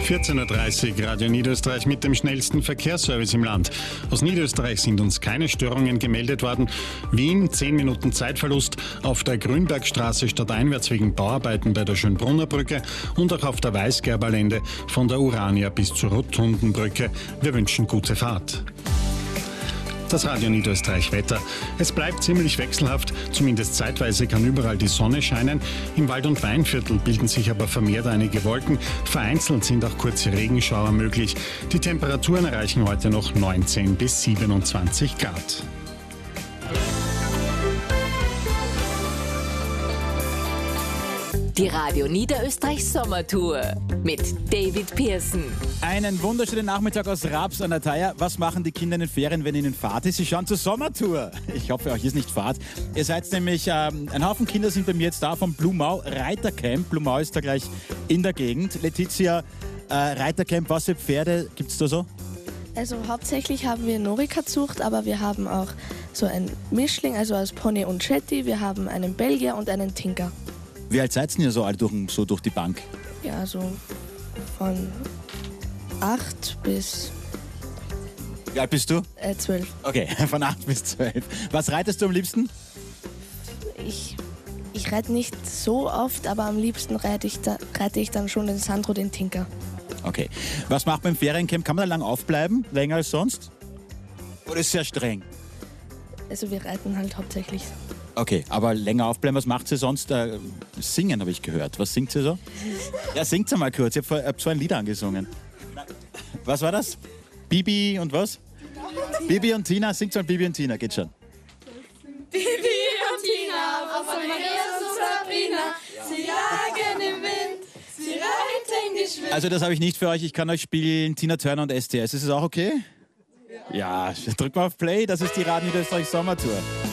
14.30 Uhr, Radio Niederösterreich mit dem schnellsten Verkehrsservice im Land. Aus Niederösterreich sind uns keine Störungen gemeldet worden. Wien, 10 Minuten Zeitverlust auf der Grünbergstraße stadteinwärts wegen Bauarbeiten bei der Schönbrunner Brücke und auch auf der Weißgerberlände von der Urania bis zur Rotundenbrücke. Wir wünschen gute Fahrt. Das Radio Niederösterreich Wetter. Es bleibt ziemlich wechselhaft, zumindest zeitweise kann überall die Sonne scheinen. Im Wald- und Weinviertel bilden sich aber vermehrt einige Wolken. Vereinzelt sind auch kurze Regenschauer möglich. Die Temperaturen erreichen heute noch 19 bis 27 Grad. Die Radio Niederösterreich Sommertour mit David Pearson. Einen wunderschönen Nachmittag aus Raps an der Thaya. Was machen die Kinder in den Ferien, wenn ihnen Fahrt ist? Sie schauen zur Sommertour. Ich hoffe, euch ist nicht Fahrt. Ihr seid nämlich, ein Haufen Kinder sind bei mir jetzt da vom Blumau Reitercamp. Blumau ist da gleich in der Gegend. Letizia, Reitercamp, was für Pferde gibt's da so? Also hauptsächlich haben wir Norika-Zucht, aber wir haben auch so ein Mischling, also aus Pony und Shetty. Wir haben einen Belgier und einen Tinker. Wie alt seid ihr so alt durch die Bank? Ja, so von 8 bis... Wie alt bist du? 12. Okay, von 8 bis 12. Was reitest du am liebsten? Ich reite nicht so oft, aber am liebsten reite ich dann schon den Sandro, den Tinker. Okay. Was macht man im Feriencamp? Kann man da lang aufbleiben? Länger als sonst? Oder ist es sehr streng? Also wir reiten halt hauptsächlich. Okay, aber länger aufbleiben, was macht sie sonst? Singen habe ich gehört. Was singt sie so? Ja, singt sie mal kurz. Ich habe so ein Lied angesungen. Was war das? Bibi und was? Bibi und Tina. Singt mal Bibi und Tina, geht schon. Bibi und Tina, von Maria und Sabrina, sie jagen im Wind, sie reiten geschwind. Also das habe ich nicht für euch. Ich kann euch spielen Tina Turner und STS. Ist es auch okay? Ja, drückt mal auf Play. Das ist die Radio Niederösterreich Sommertour.